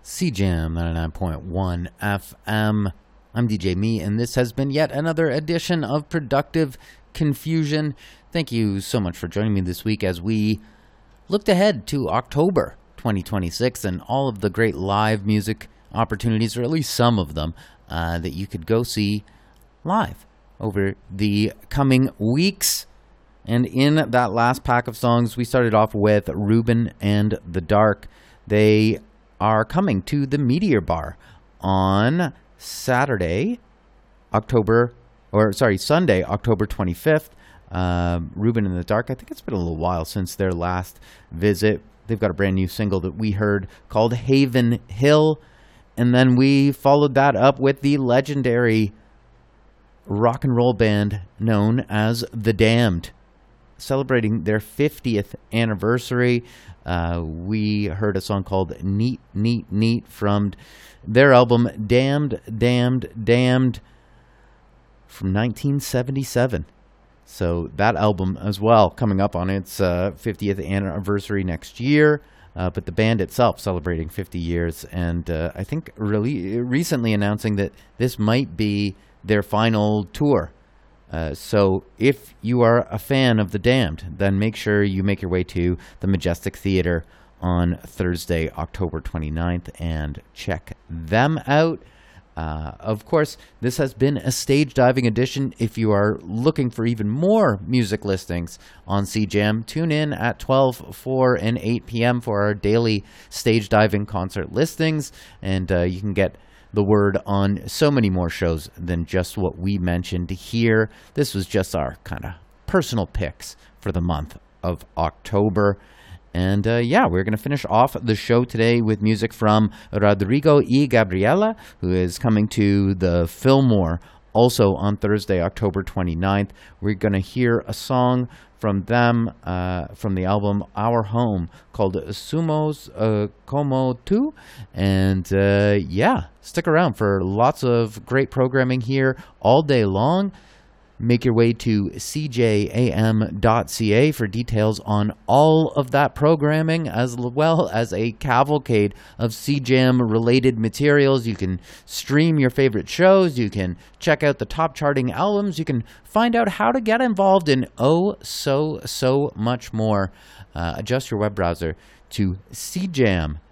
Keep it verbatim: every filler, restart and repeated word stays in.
C Jam ninety-nine point one F M. I'm D J Me, and this has been yet another edition of Productive Confusion. Thank you so much for joining me this week as we looked ahead to October twenty twenty-six and all of the great live music opportunities, or at least some of them, uh, that you could go see live over the coming weeks. And in that last pack of songs, we started off with Ruben and the Dark. They are coming to the Meteor Bar on Saturday, October, or sorry, Sunday, October twenty-fifth. Uh, Ruben in the Dark, I think it's been a little while since their last visit. They've got a brand new single that we heard called Haven Hill. And then we followed that up with the legendary rock and roll band known as The Damned, celebrating their fiftieth anniversary. Uh, we heard a song called Neat, Neat, Neat from their album Damned, Damned, Damned from nineteen seventy-seven. So that album as well coming up on its uh, fiftieth anniversary next year. Uh, but the band itself celebrating fifty years, and uh, I think really recently announcing that this might be their final tour. Uh, so if you are a fan of The Damned, then make sure you make your way to the Majestic Theater on Thursday, October twenty-ninth, and check them out. Uh, of course, this has been a stage diving edition. If you are looking for even more music listings on C Jam, tune in at twelve, four, and eight p.m. for our daily stage diving concert listings, and uh, you can get the word on so many more shows than just what we mentioned here. This was just our kind of personal picks for the month of October. And uh, yeah, we're going to finish off the show today with music from Rodrigo y Gabriela, who is coming to the Fillmore also on Thursday, October twenty-ninth. We're going to hear a song from them, uh, from the album Our Home, called Sumos uh, Como Tu. And uh, yeah, stick around for lots of great programming here all day long. Make your way to c j a m dot c a for details on all of that programming, as well as a cavalcade of C Jam related materials. You can stream your favorite shows, you can check out the top charting albums, you can find out how to get involved in oh so, so much more. Uh, adjust your web browser to c jam